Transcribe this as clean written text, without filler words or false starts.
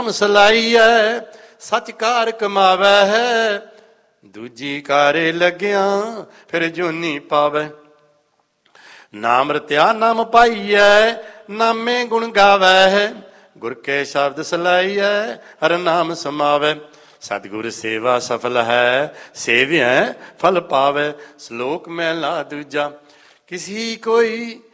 ਸਲਾਈਐ ਸੱਚ ਕਾਰ ਕਮਾਵੈ ਹੈ, ਦੂਜੀ ਕਾਰੇ ਲੱਗਿਆ ਫਿਰ ਜੂਨੀ ਪਾਵੈ। ਨਾਮ ਰਤਿਆ ਨਾਮ ਪਾਈਐ, ਨਾਮੇ ਗੁਣ ਗਾਵੈ ਹੈ, ਗੁਰ ਕੇ ਸ਼ਬਦ ਸਲਾਈਐ ਹਰ ਨਾਮ ਸਮਾਵੈ। ਸਤਿਗੁਰ ਸੇਵਾ ਸਫਲ ਹੈ, ਸੇਵਿਐ ਫਲ ਪਾਵੈ। ਸ਼ਲੋਕ ਮਹਿਲਾ ਦੂਜਾ। ਕਿਸੀ ਕੋਈ